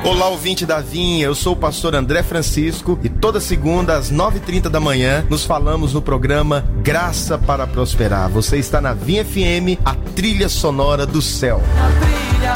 Olá, ouvinte da Vinha, eu sou o pastor André Francisco e toda segunda às 9h30 da manhã nos falamos no programa Graça para Prosperar. Você está na Vinha FM, a trilha sonora do céu.